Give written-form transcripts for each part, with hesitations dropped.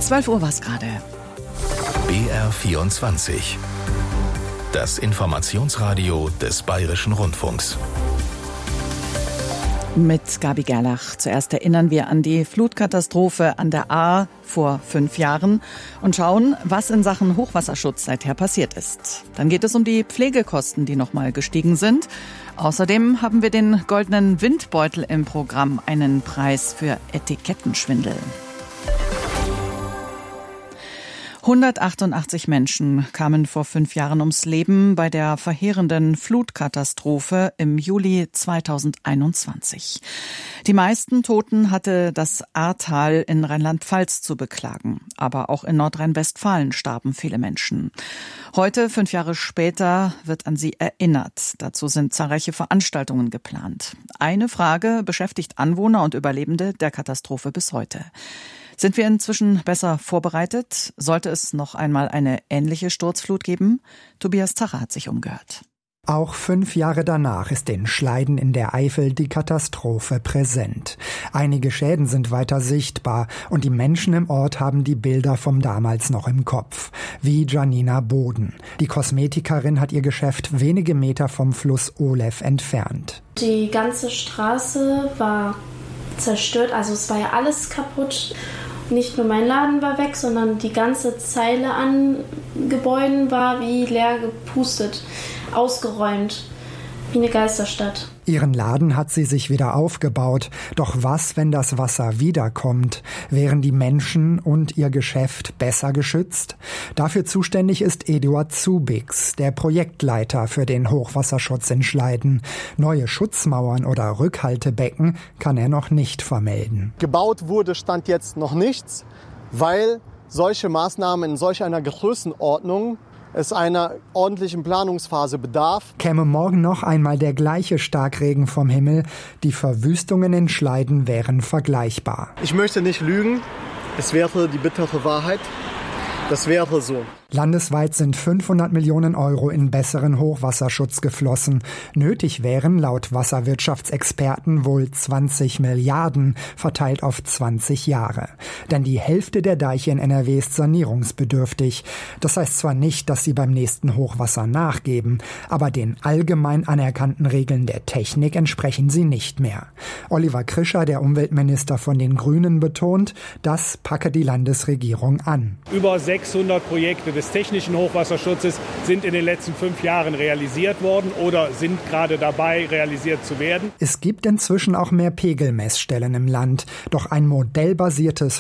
12 Uhr war es gerade. BR24. Das Informationsradio des Bayerischen Rundfunks. Mit Gabi Gerlach. Zuerst erinnern wir an die Flutkatastrophe an der Ahr vor 5 Jahren und schauen, was in Sachen Hochwasserschutz seither passiert ist. Dann geht es um die Pflegekosten, die nochmal gestiegen sind. Außerdem haben wir den goldenen Windbeutel im Programm, einen Preis für Etikettenschwindel. 188 Menschen kamen vor 5 Jahren ums Leben bei der verheerenden Flutkatastrophe im Juli 2021. Die meisten Toten hatte das Ahrtal in Rheinland-Pfalz zu beklagen. Aber auch in Nordrhein-Westfalen starben viele Menschen. Heute, 5 Jahre später, wird an sie erinnert. Dazu sind zahlreiche Veranstaltungen geplant. Eine Frage beschäftigt Anwohner und Überlebende der Katastrophe bis heute. Sind wir inzwischen besser vorbereitet? Sollte es noch einmal eine ähnliche Sturzflut geben? Tobias Zacher hat sich umgehört. Auch 5 Jahre danach ist in Schleiden in der Eifel die Katastrophe präsent. Einige Schäden sind weiter sichtbar und die Menschen im Ort haben die Bilder vom damals noch im Kopf. Wie Janina Boden. Die Kosmetikerin hat ihr Geschäft wenige Meter vom Fluss Olew entfernt. Die ganze Straße war zerstört, also es war ja alles kaputt. Nicht nur mein Laden war weg, sondern die ganze Zeile an Gebäuden war wie leer gepustet, ausgeräumt, wie eine Geisterstadt. Ihren Laden hat sie sich wieder aufgebaut. Doch was, wenn das Wasser wiederkommt? Wären die Menschen und ihr Geschäft besser geschützt? Dafür zuständig ist Eduard Zubix, der Projektleiter für den Hochwasserschutz in Schleiden. Neue Schutzmauern oder Rückhaltebecken kann er noch nicht vermelden. Gebaut wurde Stand jetzt noch nichts, weil solche Maßnahmen in solch einer Größenordnung es einer ordentlichen Planungsphase bedarf. Käme morgen noch einmal der gleiche Starkregen vom Himmel, die Verwüstungen in Schleiden wären vergleichbar. Ich möchte nicht lügen, es wäre die bittere Wahrheit. Das wäre so. Landesweit sind 500 Millionen Euro in besseren Hochwasserschutz geflossen. Nötig wären laut Wasserwirtschaftsexperten wohl 20 Milliarden, verteilt auf 20 Jahre. Denn die Hälfte der Deiche in NRW ist sanierungsbedürftig. Das heißt zwar nicht, dass sie beim nächsten Hochwasser nachgeben, aber den allgemein anerkannten Regeln der Technik entsprechen sie nicht mehr. Oliver Krischer, der Umweltminister von den Grünen, betont, das packe die Landesregierung an. Über 600 Projekte des technischen Hochwasserschutzes sind in den letzten 5 Jahren realisiert worden oder sind gerade dabei, realisiert zu werden. Es gibt inzwischen auch mehr Pegelmessstellen im Land. Doch ein modellbasiertes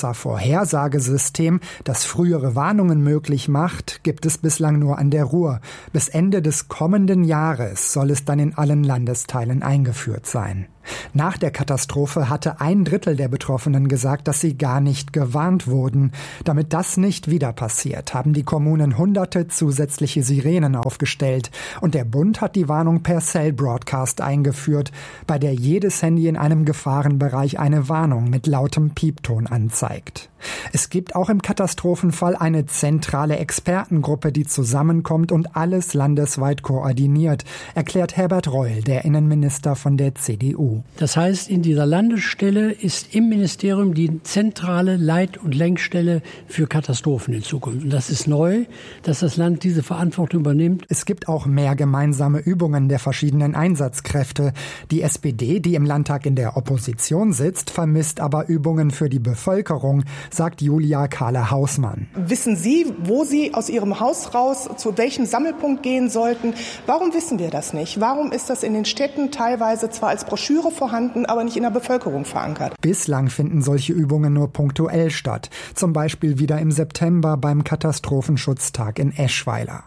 Hochwasservorhersagesystem, das frühere Warnungen möglich macht, gibt es bislang nur an der Ruhr. Bis Ende des kommenden Jahres soll es dann in allen Landesteilen eingeführt sein. Nach der Katastrophe hatte 1/3 der Betroffenen gesagt, dass sie gar nicht gewarnt wurden. Damit das nicht wieder passiert, haben die Kommunen hunderte zusätzliche Sirenen aufgestellt. Und der Bund hat die Warnung per Cell Broadcast eingeführt, bei der jedes Handy in einem Gefahrenbereich eine Warnung mit lautem Piepton anzeigt. Es gibt auch im Katastrophenfall eine zentrale Expertengruppe, die zusammenkommt und alles landesweit koordiniert, erklärt Herbert Reul, der Innenminister von der CDU. Das heißt, in dieser Landesstelle ist im Ministerium die zentrale Leit- und Lenkstelle für Katastrophen in Zukunft. Und das ist neu, dass das Land diese Verantwortung übernimmt. Es gibt auch mehr gemeinsame Übungen der verschiedenen Einsatzkräfte. Die SPD, die im Landtag in der Opposition sitzt, vermisst aber Übungen für die Bevölkerung, sagt Julia Kahle-Hausmann. Wissen Sie, wo Sie aus Ihrem Haus raus zu welchem Sammelpunkt gehen sollten? Warum wissen wir das nicht? Warum ist das in den Städten teilweise zwar als Broschüre vorhanden, aber nicht in der Bevölkerung verankert? Bislang finden solche Übungen nur punktuell statt. Zum Beispiel wieder im September beim Katastrophenschutztag in Eschweiler.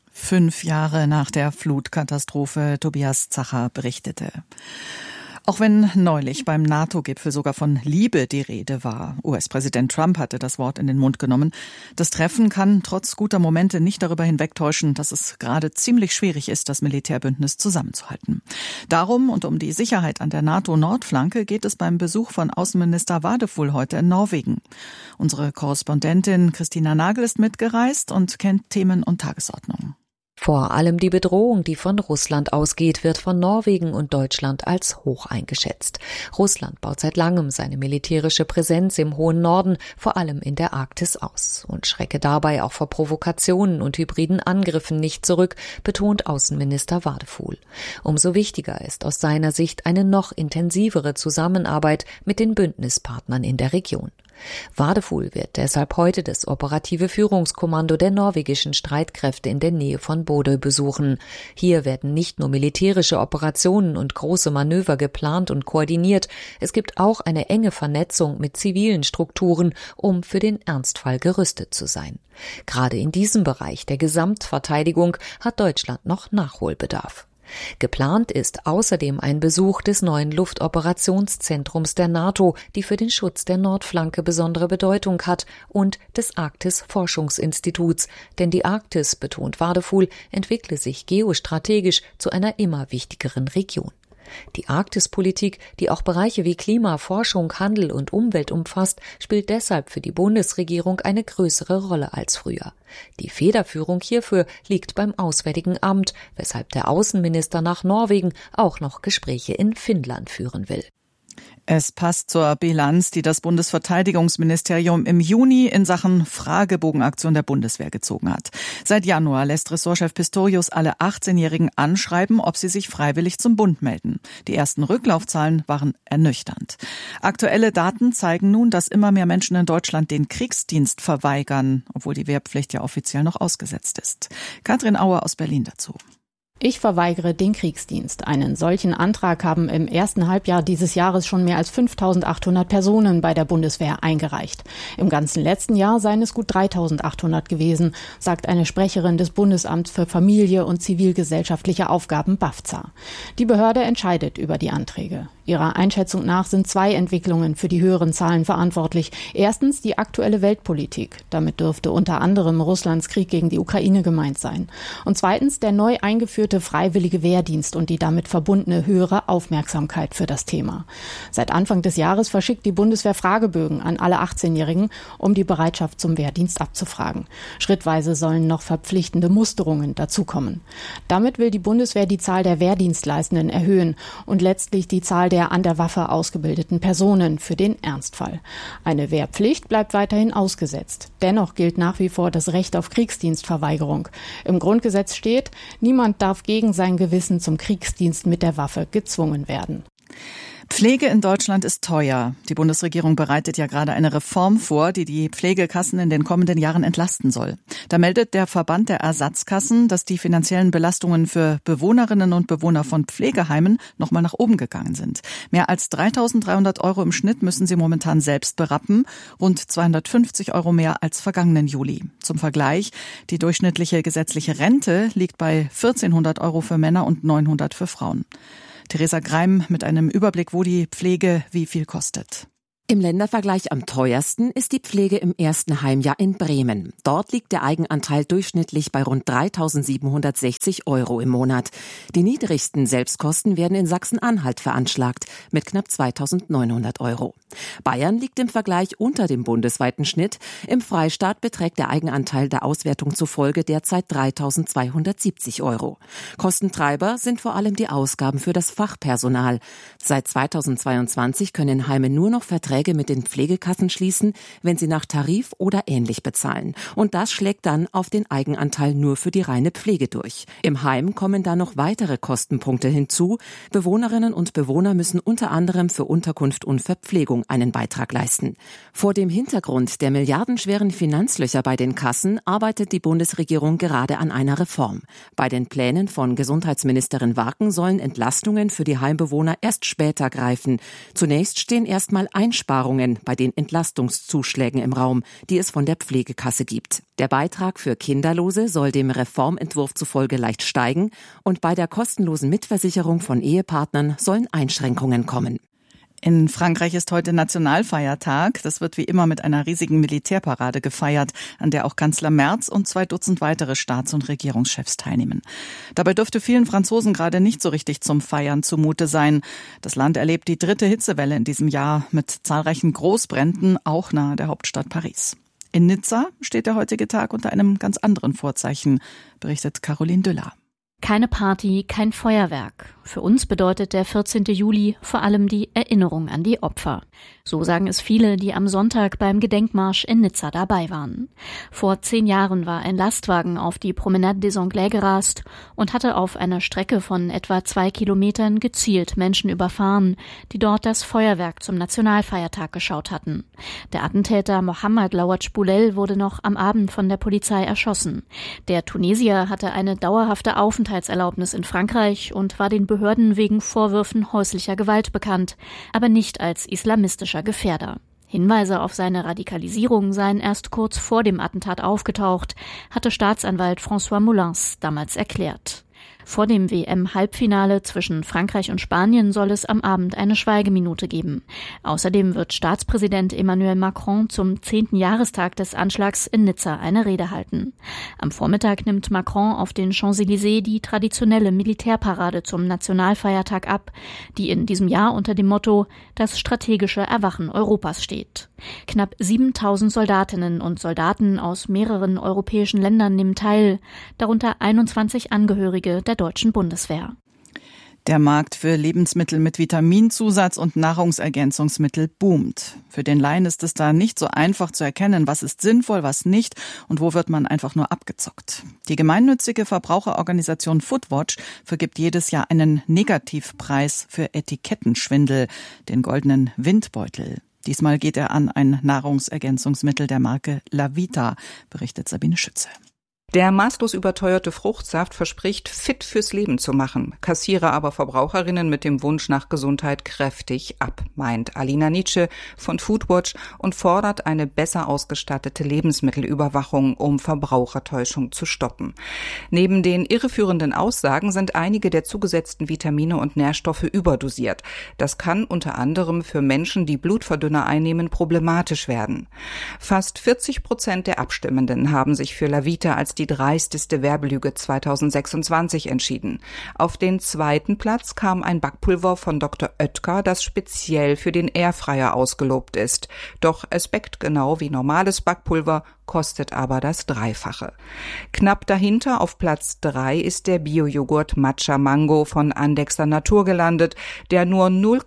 5 Jahre nach der Flutkatastrophe, Tobias Zacher berichtete. Auch wenn neulich beim NATO-Gipfel sogar von Liebe die Rede war. US-Präsident Trump hatte das Wort in den Mund genommen. Das Treffen kann trotz guter Momente nicht darüber hinwegtäuschen, dass es gerade ziemlich schwierig ist, das Militärbündnis zusammenzuhalten. Darum und um die Sicherheit an der NATO-Nordflanke geht es beim Besuch von Außenminister Wadefull heute in Norwegen. Unsere Korrespondentin Christina Nagel ist mitgereist und kennt Themen und Tagesordnung. Vor allem die Bedrohung, die von Russland ausgeht, wird von Norwegen und Deutschland als hoch eingeschätzt. Russland baut seit langem seine militärische Präsenz im hohen Norden, vor allem in der Arktis, aus und schrecke dabei auch vor Provokationen und hybriden Angriffen nicht zurück, betont Außenminister Wadefuhl. Umso wichtiger ist aus seiner Sicht eine noch intensivere Zusammenarbeit mit den Bündnispartnern in der Region. Wadefuhl wird deshalb heute das operative Führungskommando der norwegischen Streitkräfte in der Nähe von Bodø besuchen. Hier werden nicht nur militärische Operationen und große Manöver geplant und koordiniert, es gibt auch eine enge Vernetzung mit zivilen Strukturen, um für den Ernstfall gerüstet zu sein. Gerade in diesem Bereich der Gesamtverteidigung hat Deutschland noch Nachholbedarf. Geplant ist außerdem ein Besuch des neuen Luftoperationszentrums der NATO, die für den Schutz der Nordflanke besondere Bedeutung hat, und des Arktis-Forschungsinstituts. Denn die Arktis, betont Wadefuhl, entwickle sich geostrategisch zu einer immer wichtigeren Region. Die Arktispolitik, die auch Bereiche wie Klima, Forschung, Handel und Umwelt umfasst, spielt deshalb für die Bundesregierung eine größere Rolle als früher. Die Federführung hierfür liegt beim Auswärtigen Amt, weshalb der Außenminister nach Norwegen auch noch Gespräche in Finnland führen will. Es passt zur Bilanz, die das Bundesverteidigungsministerium im Juni in Sachen Fragebogenaktion der Bundeswehr gezogen hat. Seit Januar lässt Ressortchef Pistorius alle 18-Jährigen anschreiben, ob sie sich freiwillig zum Bund melden. Die ersten Rücklaufzahlen waren ernüchternd. Aktuelle Daten zeigen nun, dass immer mehr Menschen in Deutschland den Kriegsdienst verweigern, obwohl die Wehrpflicht ja offiziell noch ausgesetzt ist. Katrin Auer aus Berlin dazu. Ich verweigere den Kriegsdienst. Einen solchen Antrag haben im ersten Halbjahr dieses Jahres schon mehr als 5.800 Personen bei der Bundeswehr eingereicht. Im ganzen letzten Jahr seien es gut 3.800 gewesen, sagt eine Sprecherin des Bundesamts für Familie und zivilgesellschaftliche Aufgaben BAFZA. Die Behörde entscheidet über die Anträge. Ihrer Einschätzung nach sind zwei Entwicklungen für die höheren Zahlen verantwortlich. Erstens die aktuelle Weltpolitik. Damit dürfte unter anderem Russlands Krieg gegen die Ukraine gemeint sein. Und zweitens der neu eingeführte freiwillige Wehrdienst und die damit verbundene höhere Aufmerksamkeit für das Thema. Seit Anfang des Jahres verschickt die Bundeswehr Fragebögen an alle 18-Jährigen, um die Bereitschaft zum Wehrdienst abzufragen. Schrittweise sollen noch verpflichtende Musterungen dazukommen. Damit will die Bundeswehr die Zahl der Wehrdienstleistenden erhöhen und letztlich die Zahl der an der Waffe ausgebildeten Personen für den Ernstfall. Eine Wehrpflicht bleibt weiterhin ausgesetzt. Dennoch gilt nach wie vor das Recht auf Kriegsdienstverweigerung. Im Grundgesetz steht, niemand darf gegen sein Gewissen zum Kriegsdienst mit der Waffe gezwungen werden. Pflege in Deutschland ist teuer. Die Bundesregierung bereitet ja gerade eine Reform vor, die die Pflegekassen in den kommenden Jahren entlasten soll. Da meldet der Verband der Ersatzkassen, dass die finanziellen Belastungen für Bewohnerinnen und Bewohner von Pflegeheimen nochmal nach oben gegangen sind. Mehr als 3.300 € im Schnitt müssen sie momentan selbst berappen, rund 250 € mehr als vergangenen Juli. Zum Vergleich, die durchschnittliche gesetzliche Rente liegt bei 1.400 € für Männer und 900 für Frauen. Theresa Greim mit einem Überblick, wo die Pflege wie viel kostet. Im Ländervergleich am teuersten ist die Pflege im ersten Heimjahr in Bremen. Dort liegt der Eigenanteil durchschnittlich bei rund 3.760 € im Monat. Die niedrigsten Selbstkosten werden in Sachsen-Anhalt veranschlagt mit knapp 2.900 €. Bayern liegt im Vergleich unter dem bundesweiten Schnitt. Im Freistaat beträgt der Eigenanteil der Auswertung zufolge derzeit 3.270 €. Kostentreiber sind vor allem die Ausgaben für das Fachpersonal. Seit 2022 können Heime nur noch Verträge mit den Pflegekassen schließen, wenn sie nach Tarif oder ähnlich bezahlen. Und das schlägt dann auf den Eigenanteil nur für die reine Pflege durch. Im Heim kommen dann noch weitere Kostenpunkte hinzu. Bewohnerinnen und Bewohner müssen unter anderem für Unterkunft und Verpflegung einen Beitrag leisten. Vor dem Hintergrund der milliardenschweren Finanzlöcher bei den Kassen arbeitet die Bundesregierung gerade an einer Reform. Bei den Plänen von Gesundheitsministerin Warken sollen Entlastungen für die Heimbewohner erst später greifen. Zunächst stehen erstmal Einsparungen bei den Entlastungszuschlägen im Raum, die es von der Pflegekasse gibt. Der Beitrag für Kinderlose soll dem Reformentwurf zufolge leicht steigen und bei der kostenlosen Mitversicherung von Ehepartnern sollen Einschränkungen kommen. In Frankreich ist heute Nationalfeiertag. Das wird wie immer mit einer riesigen Militärparade gefeiert, an der auch Kanzler Merz und 2 Dutzend weitere Staats- und Regierungschefs teilnehmen. Dabei dürfte vielen Franzosen gerade nicht so richtig zum Feiern zumute sein. Das Land erlebt die 3. Hitzewelle in diesem Jahr mit zahlreichen Großbränden, auch nahe der Hauptstadt Paris. In Nizza steht der heutige Tag unter einem ganz anderen Vorzeichen, berichtet Caroline Düller. Keine Party, kein Feuerwerk. Für uns bedeutet der 14. Juli vor allem die Erinnerung an die Opfer. So sagen es viele, die am Sonntag beim Gedenkmarsch in Nizza dabei waren. Vor 10 Jahren war ein Lastwagen auf die Promenade des Anglais gerast und hatte auf einer Strecke von etwa 2 Kilometern gezielt Menschen überfahren, die dort das Feuerwerk zum Nationalfeiertag geschaut hatten. Der Attentäter Mohamed Lawatch Boulel wurde noch am Abend von der Polizei erschossen. Der Tunesier hatte eine dauerhafte Aufenthaltserlaubnis in Frankreich und war den Behörden wegen Vorwürfen häuslicher Gewalt bekannt, aber nicht als islamistischer Gefährder. Hinweise auf seine Radikalisierung seien erst kurz vor dem Attentat aufgetaucht, hatte Staatsanwalt François Molins damals erklärt. Vor dem WM-Halbfinale zwischen Frankreich und Spanien soll es am Abend eine Schweigeminute geben. Außerdem wird Staatspräsident Emmanuel Macron zum 10. Jahrestag des Anschlags in Nizza eine Rede halten. Am Vormittag nimmt Macron auf den Champs-Élysées die traditionelle Militärparade zum Nationalfeiertag ab, die in diesem Jahr unter dem Motto »Das strategische Erwachen Europas« steht. Knapp 7.000 Soldatinnen und Soldaten aus mehreren europäischen Ländern nehmen teil, darunter 21 Angehörige der deutschen Bundeswehr. Der Markt für Lebensmittel mit Vitaminzusatz und Nahrungsergänzungsmittel boomt. Für den Laien ist es da nicht so einfach zu erkennen, was ist sinnvoll, was nicht und wo wird man einfach nur abgezockt. Die gemeinnützige Verbraucherorganisation Foodwatch vergibt jedes Jahr einen Negativpreis für Etikettenschwindel, den goldenen Windbeutel. Diesmal geht er an ein Nahrungsergänzungsmittel der Marke Lavita, berichtet Sabine Schütze. Der maßlos überteuerte Fruchtsaft verspricht, fit fürs Leben zu machen, kassiere aber Verbraucherinnen mit dem Wunsch nach Gesundheit kräftig ab, meint Alina Nietzsche von Foodwatch und fordert eine besser ausgestattete Lebensmittelüberwachung, um Verbrauchertäuschung zu stoppen. Neben den irreführenden Aussagen sind einige der zugesetzten Vitamine und Nährstoffe überdosiert. Das kann unter anderem für Menschen, die Blutverdünner einnehmen, problematisch werden. Fast 40% der Abstimmenden haben sich für Lavita als die dreisteste Werbelüge 2026 entschieden. Auf den 2. Platz kam ein Backpulver von Dr. Oetker, das speziell für den Airfryer ausgelobt ist. Doch es backt genau wie normales Backpulver, kostet aber das Dreifache. Knapp dahinter auf Platz 3 ist der Bio-Joghurt Matcha Mango von Andexer Natur gelandet, der nur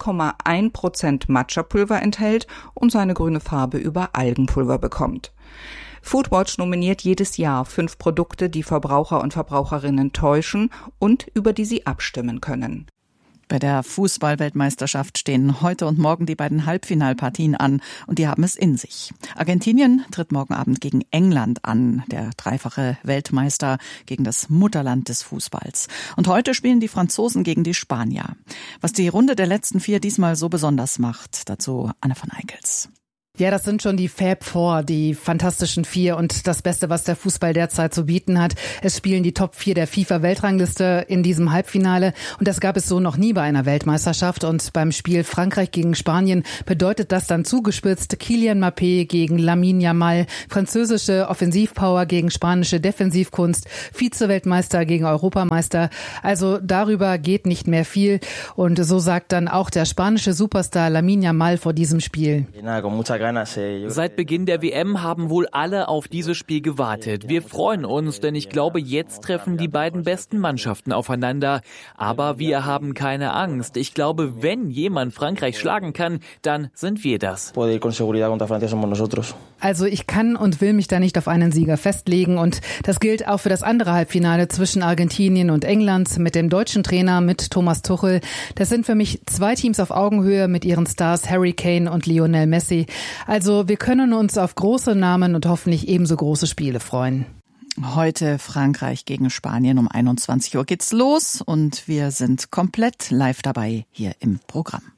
0,1% Matcha-Pulver enthält und seine grüne Farbe über Algenpulver bekommt. Foodwatch nominiert jedes Jahr 5 Produkte, die Verbraucher und Verbraucherinnen täuschen und über die sie abstimmen können. Bei der Fußball-Weltmeisterschaft stehen heute und morgen die beiden Halbfinalpartien an und die haben es in sich. Argentinien tritt morgen Abend gegen England an, der dreifache Weltmeister gegen das Mutterland des Fußballs. Und heute spielen die Franzosen gegen die Spanier. Was die Runde der letzten 4 diesmal so besonders macht, dazu Anne von Eickels. Ja, das sind schon die Fab Four, die fantastischen 4 und das Beste, was der Fußball derzeit zu bieten hat. Es spielen die Top 4 der FIFA-Weltrangliste in diesem Halbfinale und das gab es so noch nie bei einer Weltmeisterschaft. Und beim Spiel Frankreich gegen Spanien bedeutet das dann zugespitzt Kylian Mbappé gegen Lamine Yamal, französische Offensivpower gegen spanische Defensivkunst, Vize-Weltmeister gegen Europameister. Also darüber geht nicht mehr viel und so sagt dann auch der spanische Superstar Lamine Yamal vor diesem Spiel. Seit Beginn der WM haben wohl alle auf dieses Spiel gewartet. Wir freuen uns, denn ich glaube, jetzt treffen die beiden besten Mannschaften aufeinander. Aber wir haben keine Angst. Ich glaube, wenn jemand Frankreich schlagen kann, dann sind wir das. Also ich kann und will mich da nicht auf einen Sieger festlegen und das gilt auch für das andere Halbfinale zwischen Argentinien und England mit dem deutschen Trainer, mit Thomas Tuchel. Das sind für mich 2 Teams auf Augenhöhe mit ihren Stars Harry Kane und Lionel Messi. Also wir können uns auf große Namen und hoffentlich ebenso große Spiele freuen. Heute Frankreich gegen Spanien um 21 Uhr geht's los und wir sind komplett live dabei hier im Programm.